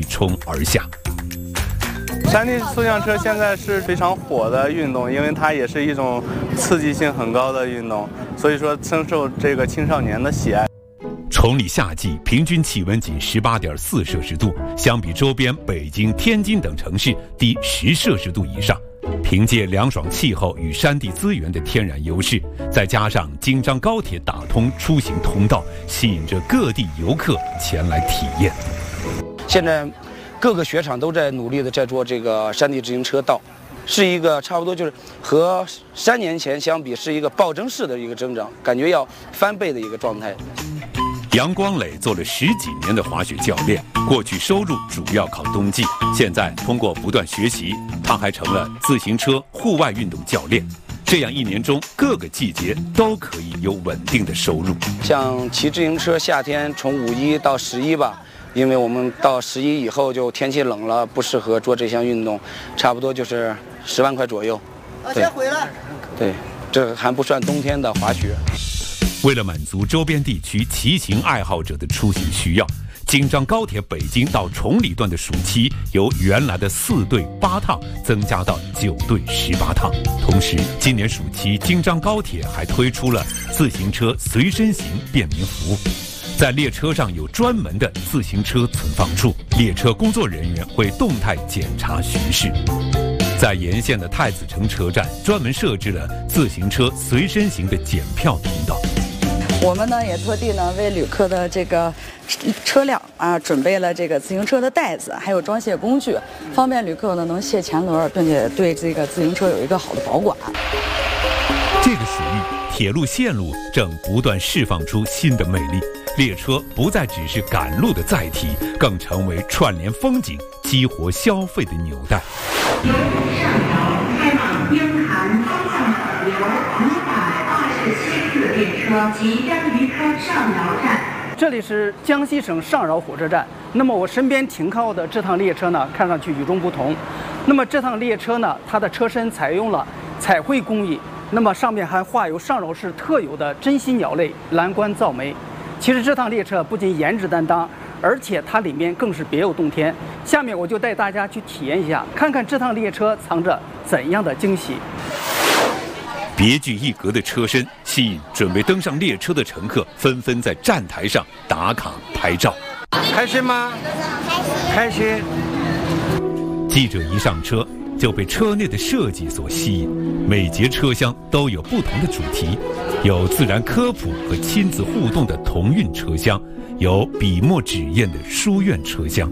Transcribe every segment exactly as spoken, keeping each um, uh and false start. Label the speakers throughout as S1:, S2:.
S1: 冲而下。
S2: 山地速降车现在是非常火的运动，因为它也是一种刺激性很高的运动，所以说深受这个青少年的喜爱。
S1: 崇礼夏季平均气温仅 十八点四摄氏度，相比周边北京、天津等城市低十摄氏度以上。凭借凉爽气候与山地资源的天然优势，再加上京张高铁打通出行通道，吸引着各地游客前来体验。
S3: 现在各个雪场都在努力的在做这个山地自行车道，是一个差不多就是和三年前相比是一个暴增式的一个增长，感觉要翻倍的一个状态。
S1: 杨光磊做了十几年的滑雪教练，过去收入主要靠冬季，现在通过不断学习，他还成了自行车户外运动教练。这样一年中各个季节都可以有稳定的收入。
S3: 像骑自行车，夏天从五一到十一吧，因为我们到十一以后就天气冷了，不适合做这项运动，差不多就是十万块左右。
S4: 我先回来。
S3: 对，这还不算冬天的滑雪。
S1: 为了满足周边地区骑行爱好者的出行需要，京张高铁北京到崇礼段的暑期由原来的四对八趟增加到九对十八趟。同时，今年暑期京张高铁还推出了自行车随身行便民服务，在列车上有专门的自行车存放处，列车工作人员会动态检查巡视。在沿线的太子城车站专门设置了自行车随身行的检票通道。
S5: 我们呢也特地呢为旅客的这个车辆啊准备了这个自行车的袋子，还有装卸工具，方便旅客呢能卸前轮，并且对这个自行车有一个好的保管。
S1: 这个水域铁路线路正不断释放出新的魅力，列车不再只是赶路的载体，更成为串联风景、激活消费的纽带。
S6: 由上饶开往边涵方向口流一百二十七次列车即将离开上饶站。
S7: 这里是江西省上饶火车站。那么我身边停靠的这趟列车呢，看上去与众不同。那么这趟列车呢，它的车身采用了彩绘工艺，那么上面还画有上饶市特有的珍稀鸟类蓝冠噪眉。其实这趟列车不仅颜值担当，而且它里面更是别有洞天。下面我就带大家去体验一下，看看这趟列车藏着怎样的惊喜。
S1: 别具一格的车身吸引准备登上列车的乘客纷纷在站台上打卡拍照。
S4: 开心吗？开心。
S1: 记者一上车就被车内的设计所吸引，每节车厢都有不同的主题，有自然科普和亲子互动的同运车厢，有笔墨纸砚的书院车厢。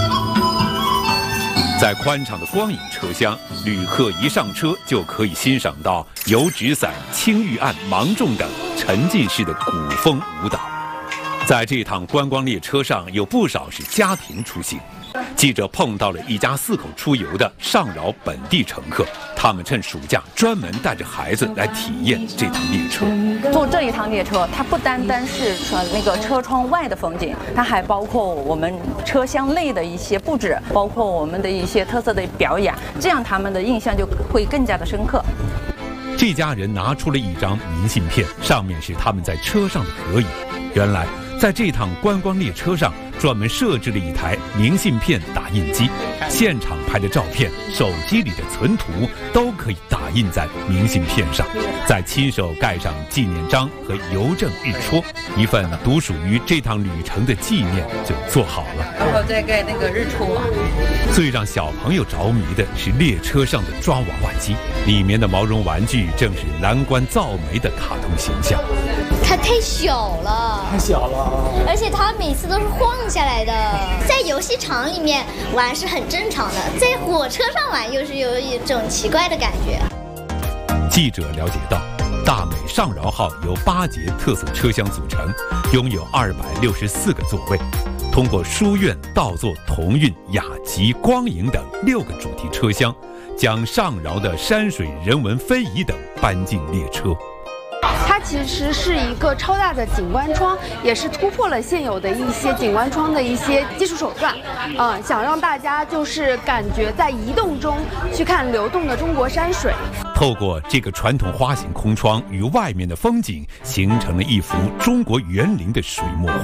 S1: 在宽敞的光影车厢，旅客一上车就可以欣赏到油纸伞、青玉案、芒种等沉浸式的古风舞蹈。在这趟观光列车上，有不少是家庭出行。记者碰到了一家四口出游的上饶本地乘客，他们趁暑假专门带着孩子来体验这趟列车。
S8: 坐这一趟列车，它不单单是说那个车窗外的风景，它还包括我们车厢内的一些布置，包括我们的一些特色的表演，这样他们的印象就会更加的深刻。
S1: 这家人拿出了一张明信片，上面是他们在车上的合影。原来在这趟观光列车上专门设置了一台明信片打印机，现场拍的照片、手机里的存图都可以打印在明信片上，再亲手盖上纪念章和邮政日戳，一份独属于这趟旅程的纪念就做好了。
S8: 然后再盖那个日戳。
S1: 最让小朋友着迷的是列车上的抓娃娃机，里面的毛绒玩具正是蓝冠噪眉的卡通形象。
S9: 它太小了，
S4: 太小了，
S9: 而且它每次都是晃下来的。在游戏场里面玩是很正常的，在火车上玩又是有一种奇怪的感觉。
S1: 记者了解到，大美上饶号由八节特色车厢组成，拥有二百六十四个座位。通过书院、倒座、同运、雅集、光影等六个主题车厢，将上饶的山水、人文、非遗等搬进列车。
S10: 它其实是一个超大的景观窗，也是突破了现有的一些景观窗的一些技术手段，嗯，想让大家就是感觉在移动中去看流动的中国山水。
S1: 透过这个传统花形空窗与外面的风景，形成了一幅中国园林的水墨画。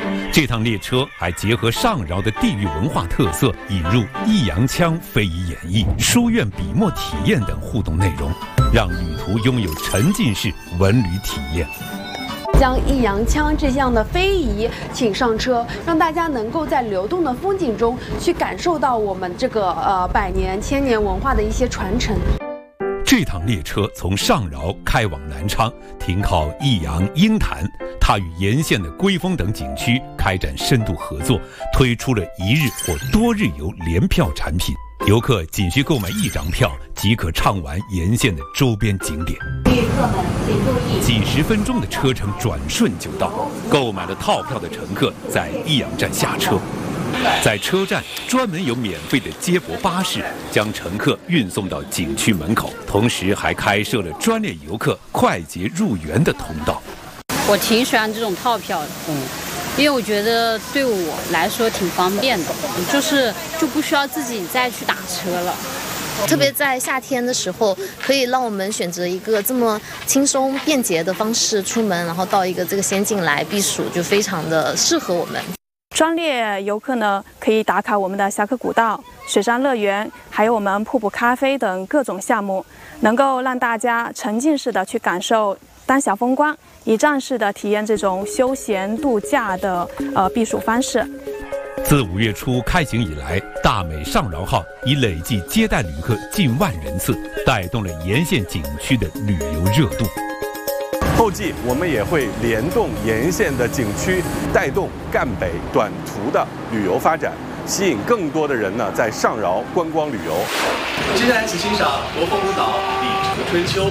S1: 这趟列车还结合上饶的地域文化特色，引入弋阳腔非遗演绎、书院笔墨体验等互动内容，让旅途拥有沉浸式文旅体验。
S10: 将弋阳腔这项的非遗请上车，让大家能够在流动的风景中去感受到我们这个呃百年千年文化的一些传承。
S1: 这趟列车从上饶开往南昌，停靠弋阳、鹰潭，它与沿线的龟峰等景区开展深度合作，推出了一日或多日游联票产品。游客仅需购买一张票，即可畅玩沿线的周边景点。
S6: 旅客们请注意，
S1: 几十分钟的车程转瞬就到。购买了套票的乘客在弋阳站下车，在车站专门有免费的接驳巴士将乘客运送到景区门口，同时还开设了专列游客快捷入园的通道。
S11: 我挺喜欢这种套票的，嗯。因为我觉得对我来说挺方便的，就是就不需要自己再去打车了。
S12: 特别在夏天的时候，可以让我们选择一个这么轻松便捷的方式出门，然后到一个这个仙境来避暑，就非常的适合我们。
S13: 专列游客呢，可以打卡我们的峡谷古道、水上乐园，还有我们瀑布咖啡等各种项目，能够让大家沉浸式的去感受当小风光，一站式的体验这种休闲度假的呃避暑方式。
S1: 自五月初开行以来，大美上饶号已累计接待旅客近万人次，带动了沿线景区的旅游热度。
S14: 后继我们也会联动沿线的景区，带动赣北短途的旅游发展，吸引更多的人呢在上饶观光旅游。
S15: 接下来请欣赏国风舞蹈《李城春秋》。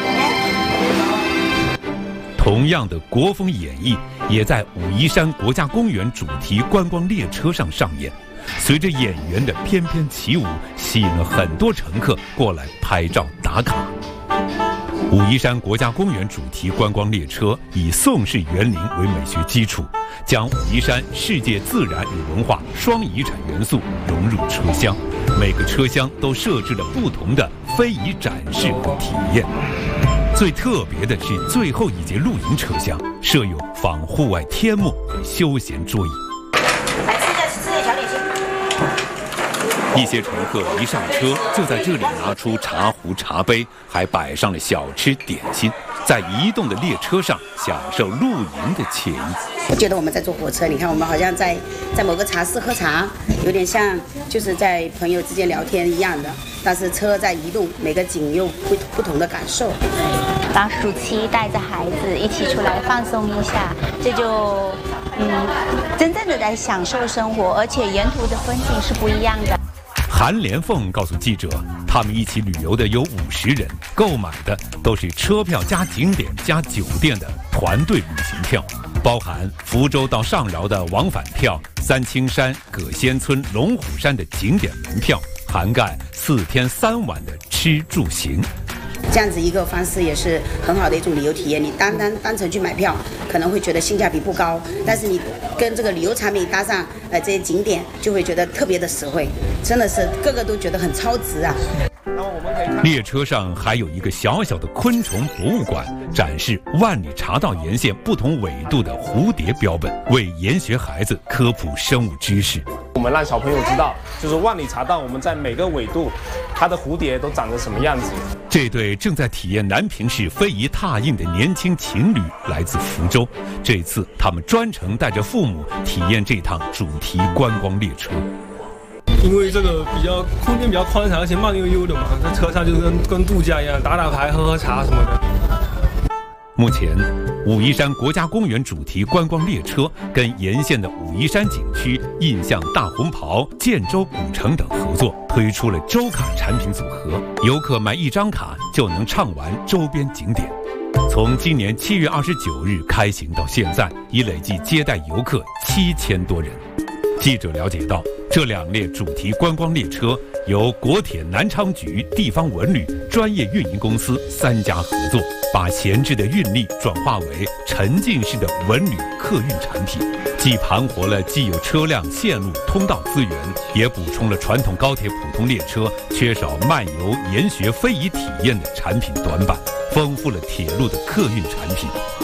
S1: 同样的国风演绎也在武夷山国家公园主题观光列车上上演，随着演员的翩翩起舞，吸引了很多乘客过来拍照打卡。武夷山国家公园主题观光列车以宋式园林为美学基础，将武夷山世界自然与文化双遗产元素融入车厢，每个车厢都设置了不同的非遗展示和体验。最特别的是最后一节露营车厢，设有仿户外天幕和休闲桌椅。
S16: 来吃点吃点小点心。
S1: 一些乘客一上车就在这里拿出茶壶、茶杯，还摆上了小吃点心，在移动的列车上享受露营的惬意。
S17: 我觉得我们在坐火车，你看我们好像在在某个茶室喝茶，有点像就是在朋友之间聊天一样的。但是车在移动，每个景又不不同的感受。
S18: 当暑期带着孩子一起出来放松一下，这就嗯，真正的在享受生活，而且沿途的风景是不一样的。
S1: 韩连凤告诉记者，他们一起旅游的有五十人，购买的都是车票加景点加酒店的团队旅行票，包含福州到上饶的往返票、三清山、葛仙村、龙虎山的景点门票，涵盖四天三晚的吃住行。
S17: 这样子一个方式也是很好的一种旅游体验。你单单单程去买票，可能会觉得性价比不高，但是你跟这个旅游产品搭上呃这些景点，就会觉得特别的实惠，真的是个个都觉得很超值啊。
S1: 列车上还有一个小小的昆虫博物馆，展示万里茶道沿线不同纬度的蝴蝶标本，为研学孩子科普生物知识。
S19: 我们让小朋友知道，就是万里茶道我们在每个纬度，它的蝴蝶都长得什么样子。
S1: 这对正在体验南平市非遗拓印的年轻情侣来自福州，这次他们专程带着父母体验这趟主题观光列车。
S20: 因为这个比较空间比较宽敞，而且慢悠悠的嘛，在车上就跟跟度假一样，打打牌、喝喝茶什么的。
S1: 目前，武夷山国家公园主题观光列车跟沿线的武夷山景区、印象大红袍、建州古城等合作，推出了周卡产品组合，游客买一张卡就能畅玩周边景点。从今年七月二十九日开行到现在，已累计接待游客七千多人。记者了解到，这两列主题观光列车由国铁南昌局、地方文旅、专业运营公司三家合作，把闲置的运力转化为沉浸式的文旅客运产品，既盘活了既有车辆、线路、通道资源，也补充了传统高铁普通列车缺少漫游、研学、非遗体验的产品短板，丰富了铁路的客运产品。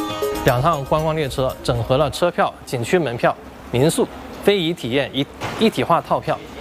S21: 两趟观光列车整合了车票、景区门票、民宿、非遗体验一一体化套票。